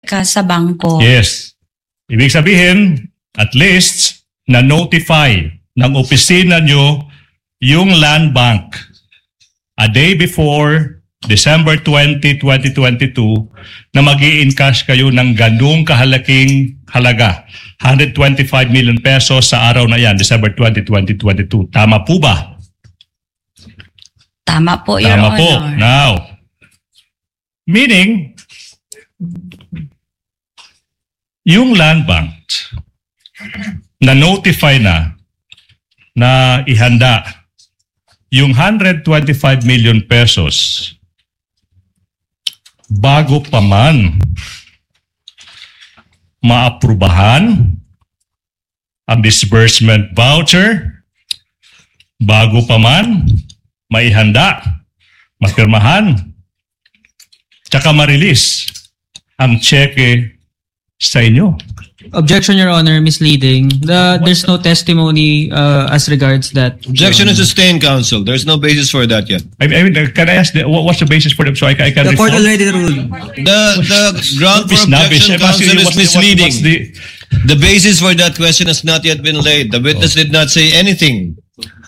ka sa bangko. Yes. Ibig sabihin, at least, na-notify ng opisina nyo yung land bank a day before December 20, 2022 na mag-i-encash kayo ng ganung kahalaking halaga. 125 million pesos sa araw na yan, December 20, 2022. Tama po ba? Tama po, Your Tama Honor. po. Now, meaning, yung land bank na-notify na ihanda yung 125 million pesos bago pa man maaprubahan ang disbursement voucher, bago pa man maihanda, mapirmahan, tsaka ma-release ang cheque sa inyo. Objection, Your Honor, misleading. There's no testimony as regards that. Objection is sustained, counsel. There's no basis for that yet. I mean, can I ask, what's the basis for them so I can The court reform? already ruled. The ground for objection, counsel, is misleading. The basis for that question has not yet been laid. The witness did not say anything